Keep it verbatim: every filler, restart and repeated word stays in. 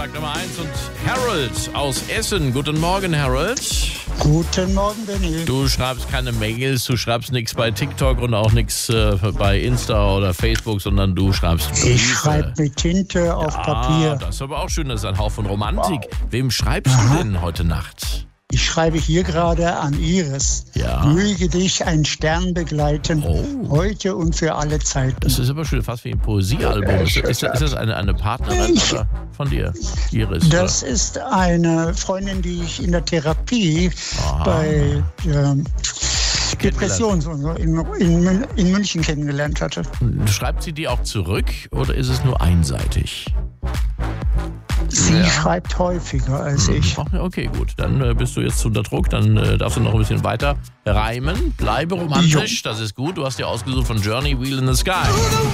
Tag Nummer eins und Harold aus Essen. Guten Morgen, Harold. Guten Morgen, Benny. Du schreibst keine Mails, du schreibst nichts bei TikTok und auch nichts äh, bei Insta oder Facebook, sondern du schreibst Briefe. Ich schreibe mit Tinte auf ah, Papier. Das ist aber auch schön, das ist ein Hauch von Romantik. Wow. Wem schreibst Aha. du denn heute Nacht? Ich schreibe hier gerade an Iris. Ja. Möge dich ein Stern begleiten, Oh. heute und für alle Zeiten. Das ist aber schön, fast wie ein Poesiealbum. Ist, ist, ist das eine, eine Partnerin Ich- oder von dir, Iris? Das ist eine Freundin, die ich in der Therapie Aha. bei ähm, Depression so in, in, Mün- in München kennengelernt hatte. oder? Schreibt sie dir auch zurück oder ist es nur einseitig? Sie Ja. schreibt häufiger als ich. Ach, okay, gut. Dann äh, bist du jetzt unter Druck. Dann äh, darfst du noch ein bisschen weiter reimen. Bleibe romantisch, das ist gut. Du hast dir ausgesucht von Journey, Wheel in the Sky.